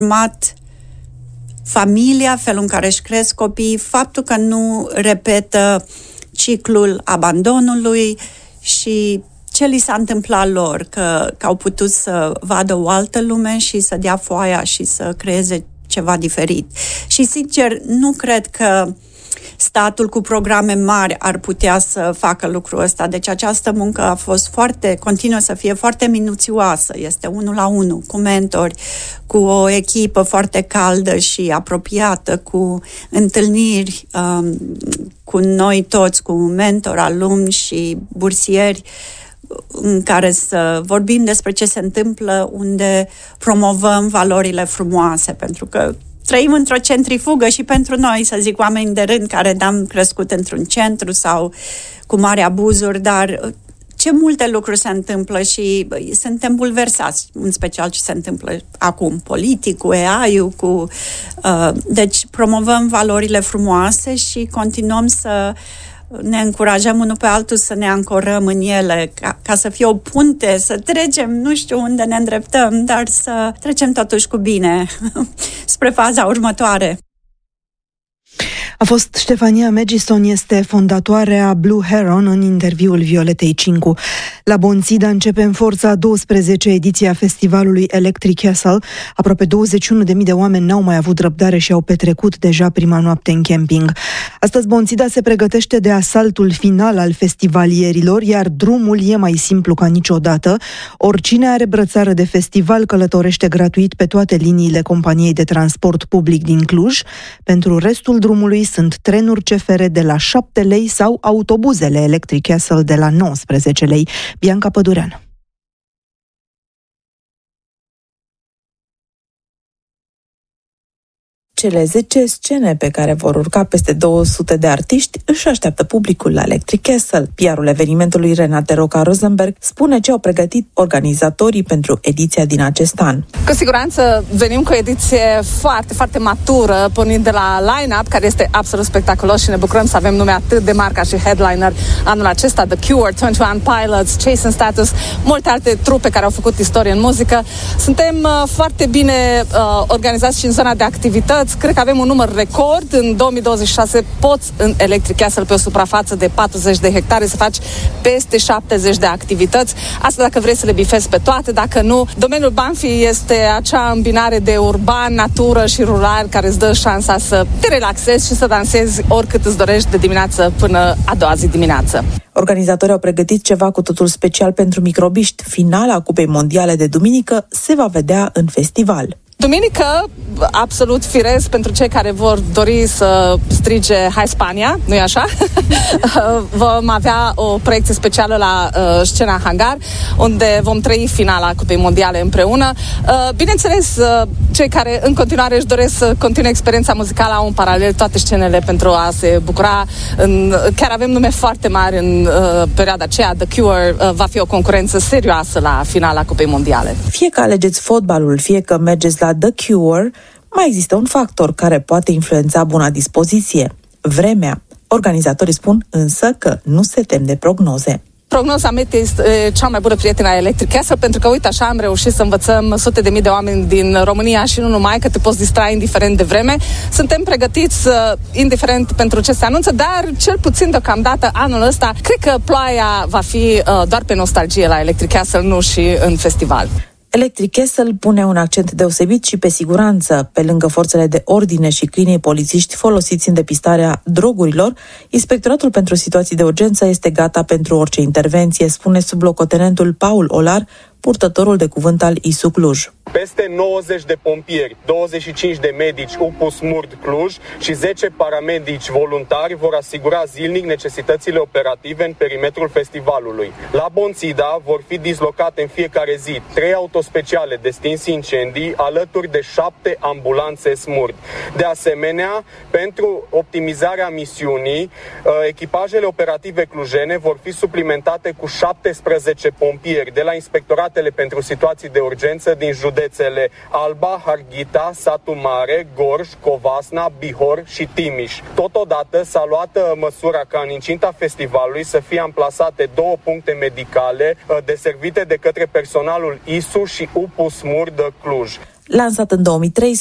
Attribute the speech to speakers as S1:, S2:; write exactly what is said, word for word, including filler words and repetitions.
S1: format familia, felul în care își cresc copiii, faptul că nu repetă ciclul abandonului și ce li s-a întâmplat lor, că, că au putut să vadă o altă lume și să dea foaia și să creeze ceva diferit. Și, sincer, nu cred că statul cu programe mari ar putea să facă lucrul ăsta. Deci această muncă a fost foarte, continuă să fie foarte minuțioasă. Este unul la unul, cu mentori, cu o echipă foarte caldă și apropiată, cu întâlniri um, cu noi toți, cu mentori, alumni și bursieri, în care să vorbim despre ce se întâmplă, unde promovăm valorile frumoase, pentru că trăim într-o centrifugă și pentru noi, să zic, oameni de rând care n-am crescut într-un centru sau cu mari abuzuri, dar ce multe lucruri se întâmplă și suntem bulversați, în special ce se întâmplă acum, politic, cu A I-ul, cu... Uh, deci promovăm valorile frumoase și continuăm să ne încurajăm unul pe altul, să ne ancorăm în ele, ca, ca să fie o punte, să trecem, nu știu unde ne îndreptăm, dar să trecem totuși cu bine spre faza următoare.
S2: A fost Ștefania Magison, este fondatoarea Blue Heron, în interviul Violetei Cincu. La Bonțida începe în forța a douăsprezecea ediție a festivalului Electric Castle. Aproape douăzeci și unu de mii de oameni n-au mai avut răbdare și au petrecut deja prima noapte în camping. Astăzi Bonțida se pregătește de asaltul final al festivalierilor, iar drumul e mai simplu ca niciodată. Oricine are brățară de festival călătorește gratuit pe toate liniile companiei de transport public din Cluj. Pentru restul drumului sunt trenuri C F R de la șapte lei sau autobuzele Electric Castle de la nouăsprezece lei. Bianca Pădurean.
S3: Cele zece scene pe care vor urca peste două sute de artiști își așteaptă publicul la Electric Castle. P R-ul evenimentului, Renate Roca Rosenberg, spune ce au pregătit organizatorii pentru ediția din acest an.
S4: Cu siguranță venim cu o ediție foarte, foarte matură, pornind de la line-up, care este absolut spectaculos și ne bucurăm să avem nume atât de mari ca și headliner anul acesta, The Cure, douăzeci și unu Pilots, Chase and Status, multe alte trupe care au făcut istorie în muzică. Suntem uh, foarte bine uh, organizați și în zona de activități. Cred că avem un număr record. În două mii douăzeci și șase poți în Electric Castle, pe o suprafață de patruzeci de hectare, să faci peste șaptezeci de activități. Asta dacă vrei să le bifezi pe toate, dacă nu. Domeniul Banfi este acea îmbinare de urban, natură și rural care îți dă șansa să te relaxezi și să dansezi oricât îți dorești de dimineață până a doua zi dimineață.
S3: Organizatorii au pregătit ceva cu totul special pentru microbiști. Finala Cupei Mondiale de duminică se va vedea în festival.
S4: Duminică, absolut firesc pentru cei care vor dori să strige Hai Spania, nu-i așa? Vom avea o proiecție specială la uh, scena Hangar, unde vom trăi finala Cupei Mondiale împreună. Uh, bineînțeles, uh, cei care în continuare își doresc să continue experiența muzicală au în paralel toate scenele pentru a se bucura. În, chiar avem nume foarte mari în uh, perioada aceea. The Cure uh, va fi o concurență serioasă la finala Cupei Mondiale.
S3: Fie că alegeți fotbalul, fie că mergeți la The Cure, mai există un factor care poate influența buna dispoziție: vremea. Organizatorii spun însă că nu se tem de prognoze.
S4: Prognoza meteo este cea mai bună prietenă a Electric Castle, pentru că, uite, așa am reușit să învățăm sute de mii de oameni din România și nu numai, că te poți distra indiferent de vreme. Suntem pregătiți indiferent pentru ce se anunță, dar cel puțin deocamdată anul ăsta, cred că ploaia va fi uh, doar pe nostalgie la Electric Castle, nu și în festival.
S3: Electric Castle pune un accent deosebit și pe siguranță. Pe lângă forțele de ordine și câinii polițiști folosiți în depistarea drogurilor, Inspectoratul pentru Situații de Urgență este gata pentru orice intervenție, spune sublocotenentul Paul Olar, purtătorul de cuvânt al I S U Cluj.
S5: Peste nouăzeci de pompieri, douăzeci și cinci de medici U P U SMURD Cluj și zece paramedici voluntari vor asigura zilnic necesitățile operative în perimetrul festivalului. La Bonțida vor fi dislocate în fiecare zi trei autospeciale de stins incendii alături de șapte ambulanțe SMURD. De asemenea, pentru optimizarea misiunii, echipajele operative clujene vor fi suplimentate cu șaptesprezece pompieri de la inspectoratele pentru situații de urgență din județele Alba, Harghita, Satu Mare, Gorj, Covasna, Bihor și Timiș. Totodată s-a luat măsura ca în incinta festivalului să fie amplasate două puncte medicale deservite de către personalul I S U și U P U SMURD Cluj.
S3: Lansat în două mii trei,